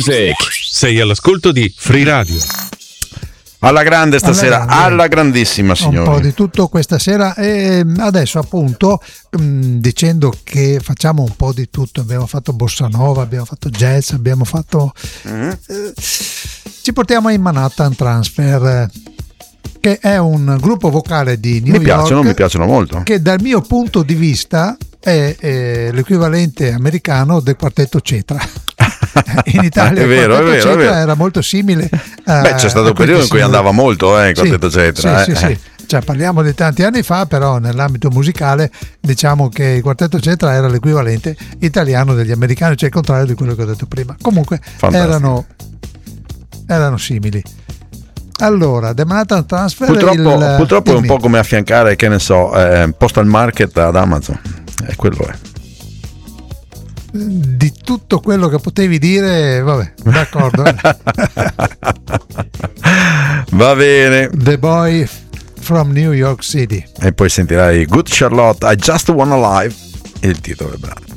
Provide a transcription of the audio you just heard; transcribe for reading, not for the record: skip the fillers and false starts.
Sei all'ascolto di Free Radio. Alla grande stasera, alla grandissima, signori. Un po' di tutto questa sera, e adesso appunto dicendo che facciamo un po' di tutto. Abbiamo fatto bossa nova, abbiamo fatto jazz, abbiamo fatto ci portiamo in Manhattan Transfer, che è un gruppo vocale di New York. Mi piacciono molto. Che dal mio punto di vista è l'equivalente americano del quartetto Cetra. In Italia è vero, Cetra era molto simile. C'è stato un periodo in cui andava molto il quartetto Cetra. Sì. Cioè, parliamo di tanti anni fa, però nell'ambito musicale diciamo che il quartetto Cetra era l'equivalente italiano degli americani, cioè il contrario di quello che ho detto prima. Comunque erano simili. Allora, The Manhattan Transfer purtroppo è un po' come affiancare, che ne so, Postal Market ad Amazon. Quello è. Di tutto quello che potevi dire, vabbè, d'accordo. Va bene. The Boy from New York City. E poi sentirai Good Charlotte, I Just Wanna Live, il titolo del brano.